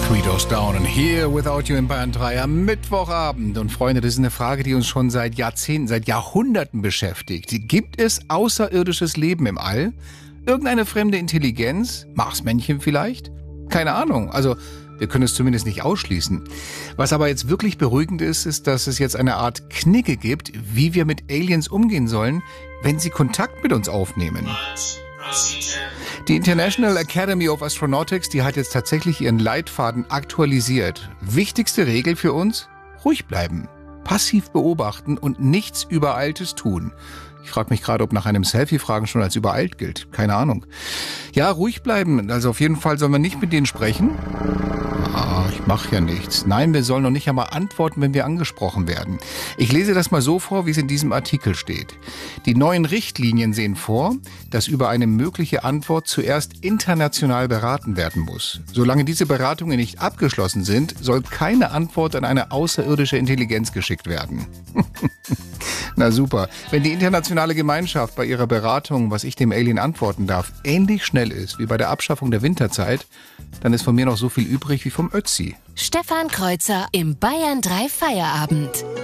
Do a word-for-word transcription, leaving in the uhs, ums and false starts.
Three Doors Down and Here Without You in Bayern drei am Mittwochabend. Und Freunde, das ist eine Frage, die uns schon seit Jahrzehnten, seit Jahrhunderten beschäftigt. Gibt es außerirdisches Leben im All? Irgendeine fremde Intelligenz? Marsmännchen vielleicht? Keine Ahnung. Also, wir können es zumindest nicht ausschließen. Was aber jetzt wirklich beruhigend ist, ist, dass es jetzt eine Art Knigge gibt, wie wir mit Aliens umgehen sollen, wenn sie Kontakt mit uns aufnehmen. Die International Academy of Astronautics, die hat jetzt tatsächlich ihren Leitfaden aktualisiert. Wichtigste Regel für uns? Ruhig bleiben, passiv beobachten und nichts Übereiltes tun. Ich frage mich gerade, ob nach einem Selfie-Fragen schon als übereilt gilt. Keine Ahnung. Ja, ruhig bleiben. Also auf jeden Fall sollen wir nicht mit denen sprechen. Ah, ich mache ja nichts. Nein, wir sollen noch nicht einmal antworten, wenn wir angesprochen werden. Ich lese das mal so vor, wie es in diesem Artikel steht. Die neuen Richtlinien sehen vor, dass über eine mögliche Antwort zuerst international beraten werden muss. Solange diese Beratungen nicht abgeschlossen sind, soll keine Antwort an eine außerirdische Intelligenz geschickt werden. Na super. Wenn die internationale Gemeinschaft bei ihrer Beratung, was ich dem Alien antworten darf, ähnlich schnell ist wie bei der Abschaffung der Winterzeit, dann ist von mir noch so viel übrig wie vom Ötzi. Stefan Kreuzer im Bayern drei Feierabend.